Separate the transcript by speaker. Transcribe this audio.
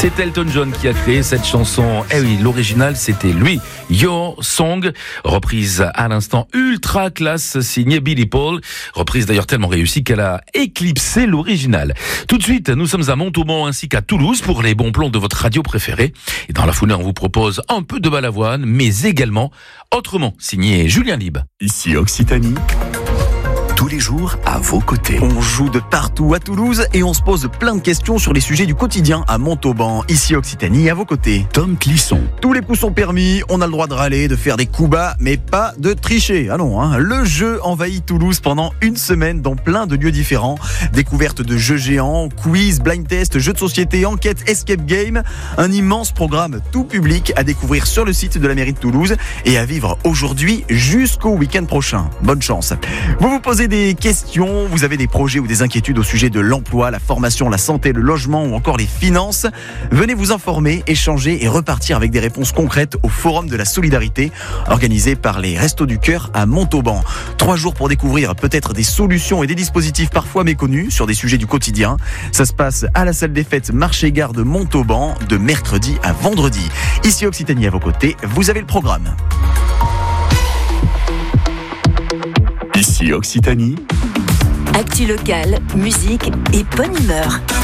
Speaker 1: C'est Elton John qui a créé cette chanson. Eh oui, l'original, c'était lui. Your Song, reprise à l'instant ultra classe, signée Billy Paul. Reprise d'ailleurs tellement réussie qu'elle a éclipsé l'original. Tout de suite, nous sommes à Montauban ainsi qu'à Toulouse pour les bons plans de votre radio préférée. Et dans la foulée, on vous propose un peu de Balavoine, mais également Autrement, signé Julien Lieb.
Speaker 2: Ici Occitanie. Tous les jours à vos côtés.
Speaker 3: On joue de partout à Toulouse et on se pose plein de questions sur les sujets du quotidien à Montauban, ici Occitanie, à vos côtés.
Speaker 2: Tom Clisson.
Speaker 3: Tous les coups sont permis, on a le droit de râler, de faire des coups bas, mais pas de tricher. Ah non, hein. Le jeu envahit Toulouse pendant une semaine dans plein de lieux différents. Découverte de jeux géants, quiz, blind test, jeux de société, enquête, escape game. Un immense programme tout public à découvrir sur le site de la mairie de Toulouse et à vivre aujourd'hui jusqu'au week-end prochain. Bonne chance. Vous vous posez des questions, vous avez des projets ou des inquiétudes au sujet de l'emploi, la formation, la santé, le logement ou encore les finances. Venez vous informer, échanger et repartir avec des réponses concrètes au Forum de la Solidarité organisé par les Restos du Cœur à Montauban. 3 jours pour découvrir peut-être des solutions et des dispositifs parfois méconnus sur des sujets du quotidien. Ça se passe à la salle des fêtes Marché-Gare de Montauban de mercredi à vendredi. Ici Occitanie à vos côtés, vous avez le programme.
Speaker 2: Ici Occitanie.
Speaker 4: Actu locale, musique et bonne humeur.